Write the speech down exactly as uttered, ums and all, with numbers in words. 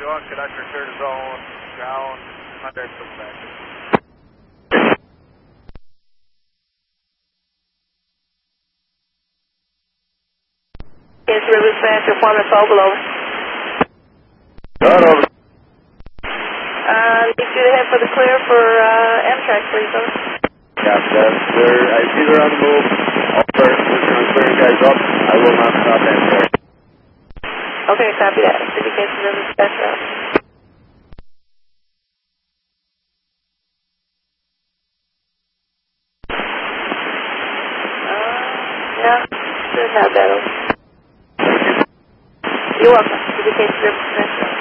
one, conductor clear to zone, ground, contact back. Is release manager Foreman Fogle, over. Good, over. Uh, need you to head for the clear for uh, Amtrak, please, over. Yeah, that's clear. I see they're on the move. All first, just going to clear you guys up. I will not stop Amtrak. Okay, copy that. Indication of the special. Uh, yeah, should have that over. You're welcome. Indication of the special.